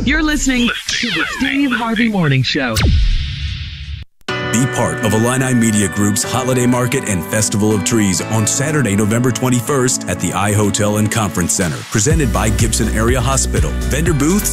You're listening to the Steve Harvey Morning Show. Be part of Illini Media Group's Holiday Market and Festival of Trees on Saturday, November 21st at the I Hotel and Conference Center. Presented by Gibson Area Hospital. Vendor booths